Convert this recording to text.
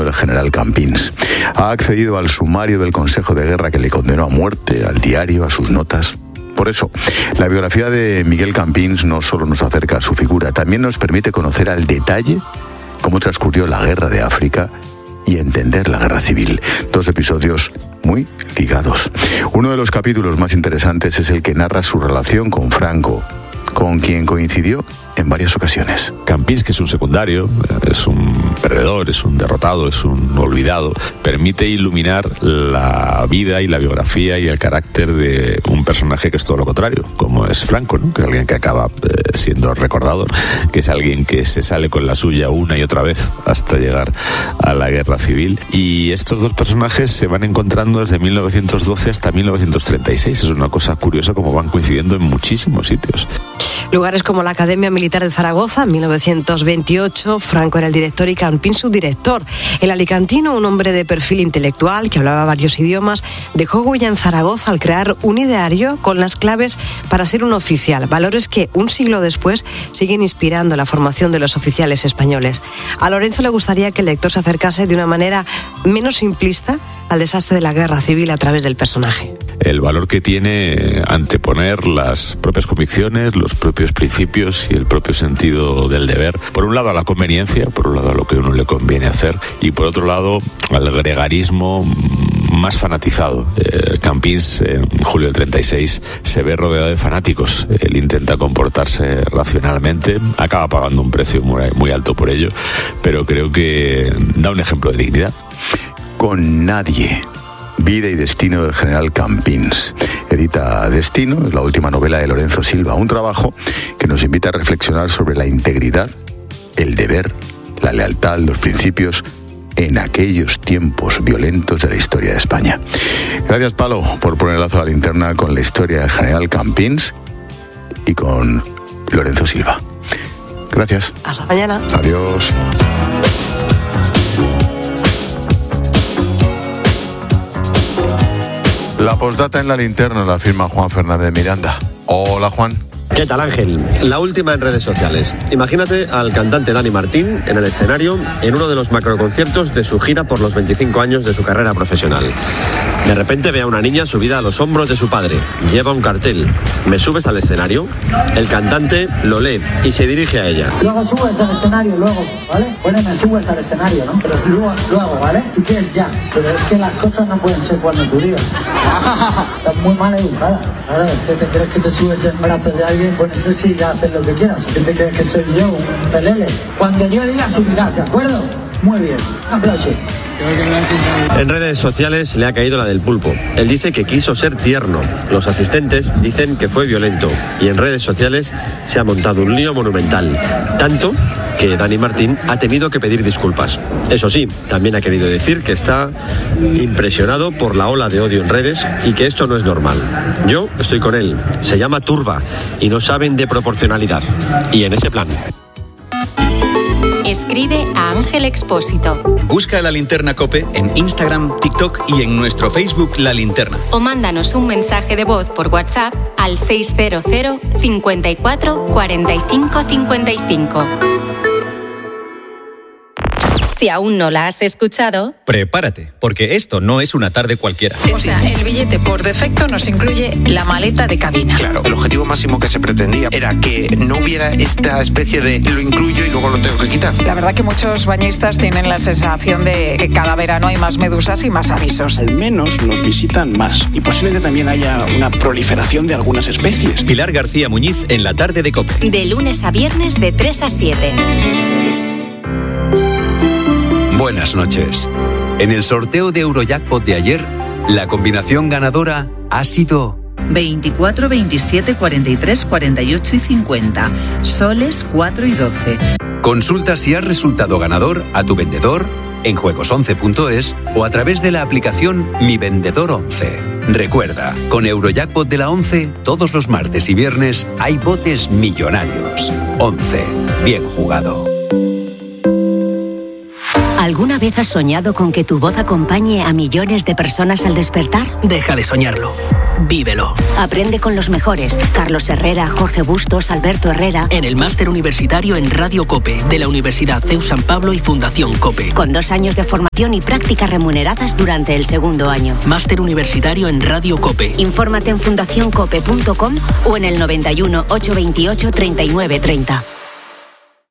el general Campins. Ha accedido al sumario del Consejo de Guerra que le condenó a muerte, al diario, a sus notas. Por eso, la biografía de Miguel Campins no solo nos acerca a su figura, también nos permite conocer al detalle cómo transcurrió la guerra de África y entender la guerra civil. 2 episodios muy ligados. Uno de los capítulos más interesantes es el que narra su relación con Franco, con quien coincidió en varias ocasiones. Campins, que es un secundario, es un perdedor, es un derrotado, es un olvidado, permite iluminar la vida y la biografía y el carácter de un personaje que es todo lo contrario, como es Franco, ¿no? Que es alguien que acaba siendo recordado, que es alguien que se sale con la suya una y otra vez hasta llegar a la guerra civil. Y estos 2 personajes se van encontrando desde 1912 hasta 1936. Es una cosa curiosa como van coincidiendo en muchísimos sitios. Lugares como la Academia Militar de Zaragoza, en 1928, Franco era el director y Campins su director. El alicantino, un hombre de perfil intelectual que hablaba varios idiomas, dejó huella en Zaragoza al crear un ideario con las claves para ser un oficial, valores que un siglo después siguen inspirando la formación de los oficiales españoles. A Lorenzo le gustaría que el lector se acercase de una manera menos simplista al desastre de la guerra civil a través del personaje. El valor que tiene anteponer las propias convicciones, los propios principios y el propio sentido del deber. Por un lado a la conveniencia, por un lado a lo que a uno le conviene hacer y por otro lado al gregarismo más fanatizado. Campins, en julio del 36, se ve rodeado de fanáticos. Él intenta comportarse racionalmente, acaba pagando un precio muy alto por ello, pero creo que da un ejemplo de dignidad. Con nadie. Vida y destino del general Campins. Edita Destino, es la última novela de Lorenzo Silva, un trabajo que nos invita a reflexionar sobre la integridad, el deber, la lealtad, los principios en aquellos tiempos violentos de la historia de España. Gracias, Palo, por poner el lazo a la linterna con la historia del general Campins y con Lorenzo Silva. Gracias. Hasta mañana. Adiós. La postdata en la linterna la firma Juan Fernández Miranda. Hola, Juan. ¿Qué tal, Ángel? La última en redes sociales. Imagínate al cantante Dani Martín en el escenario en uno de los macroconciertos de su gira por los 25 años de su carrera profesional. De repente ve a una niña subida a los hombros de su padre. Lleva un cartel. ¿Me subes al escenario? El cantante lo lee y se dirige a ella. Luego subes al escenario, luego, ¿vale? Bueno, me subes al escenario, ¿no? Pero luego, ¿vale? Tú quieres ya. Pero es que las cosas no pueden ser cuando tú digas. Estás muy mal educada. Claro, es que te crees que te subes en brazos de alguien, pues eso sí, ya haces lo que quieras. ¿Qué te crees que soy yo? Un pelele. Cuando yo diga subirás, ¿de acuerdo? Muy bien. Un aplauso. En redes sociales le ha caído la del pulpo. Él dice que quiso ser tierno. Los asistentes dicen que fue violento. Y en redes sociales se ha montado un lío monumental. Tanto que Dani Martín ha tenido que pedir disculpas. Eso sí, también ha querido decir que está impresionado por la ola de odio en redes y que esto no es normal. Yo estoy con él. Se llama turba y no saben de proporcionalidad. Y en ese plan. Escribe a Ángel Expósito. Busca La Linterna COPE en Instagram, TikTok y en nuestro Facebook La Linterna. O mándanos un mensaje de voz por WhatsApp al 600 54 45 55. Si aún no la has escuchado, prepárate, porque esto no es una tarde cualquiera. O sea, el billete por defecto nos incluye la maleta de cabina. Claro, el objetivo máximo que se pretendía era que no hubiera esta especie de lo incluyo y luego lo tengo que quitar. La verdad que muchos bañistas tienen la sensación de que cada verano hay más medusas y más avisos. Al menos nos visitan más y posiblemente también haya una proliferación de algunas especies. Pilar García Muñiz en la tarde de COPE. De lunes a viernes de 3 a 7. Buenas noches. En el sorteo de Eurojackpot de ayer, la combinación ganadora ha sido 24, 27, 43, 48 y 50. Soles 4 y 12. Consulta si has resultado ganador a tu vendedor en juegos11.es o a través de la aplicación Mi Vendedor 11. Recuerda, con Eurojackpot de la 11, todos los martes y viernes hay botes millonarios. 11. Bien jugado. ¿Alguna vez has soñado con que tu voz acompañe a millones de personas al despertar? Deja de soñarlo. Vívelo. Aprende con los mejores. Carlos Herrera, Jorge Bustos, Alberto Herrera. En el máster universitario en Radio COPE de la Universidad CEU San Pablo y Fundación COPE. Con 2 años de formación y prácticas remuneradas durante el segundo año. Máster universitario en Radio COPE. Infórmate en fundacioncope.com o en el 91 828 39 30.